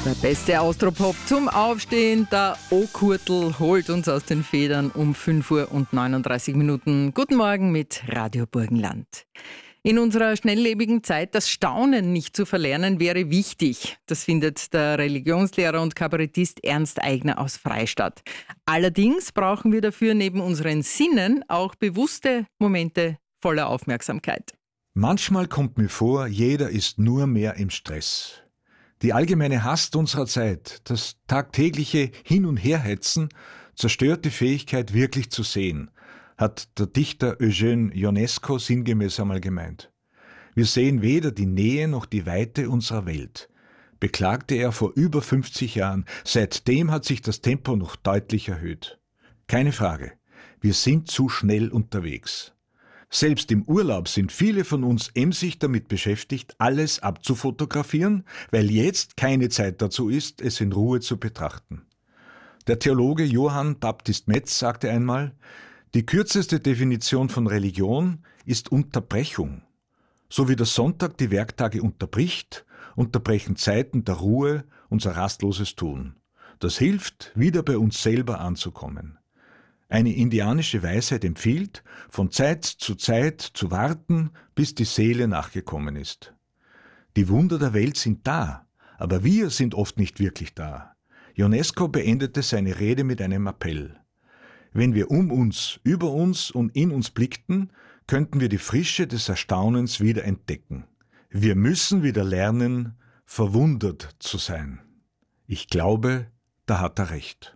Der beste Austropop zum Aufstehen, der O-Kurtl holt uns aus den Federn um 5 Uhr und 39 Minuten. Guten Morgen mit Radio Burgenland. In unserer schnelllebigen Zeit das Staunen nicht zu verlernen wäre wichtig. Das findet der Religionslehrer und Kabarettist Ernst Aigner aus Freistadt. Allerdings brauchen wir dafür neben unseren Sinnen auch bewusste Momente voller Aufmerksamkeit. Manchmal kommt mir vor, jeder ist nur mehr im Stress. Die allgemeine Hast unserer Zeit, das tagtägliche Hin- und Herhetzen, zerstört die Fähigkeit, wirklich zu sehen, hat der Dichter Eugène Ionesco sinngemäß einmal gemeint. Wir sehen weder die Nähe noch die Weite unserer Welt, beklagte er vor über 50 Jahren. Seitdem hat sich das Tempo noch deutlich erhöht. Keine Frage, wir sind zu schnell unterwegs. Selbst im Urlaub sind viele von uns emsig damit beschäftigt, alles abzufotografieren, weil jetzt keine Zeit dazu ist, es in Ruhe zu betrachten. Der Theologe Johann Baptist Metz sagte einmal, die kürzeste Definition von Religion ist Unterbrechung. So wie der Sonntag die Werktage unterbricht, unterbrechen Zeiten der Ruhe unser rastloses Tun. Das hilft, wieder bei uns selber anzukommen. Eine indianische Weisheit empfiehlt, von Zeit zu warten, bis die Seele nachgekommen ist. Die Wunder der Welt sind da, aber wir sind oft nicht wirklich da. Ionesco beendete seine Rede mit einem Appell. Wenn wir um uns, über uns und in uns blickten, könnten wir die Frische des Erstaunens wieder entdecken. Wir müssen wieder lernen, verwundert zu sein. Ich glaube, da hat er recht.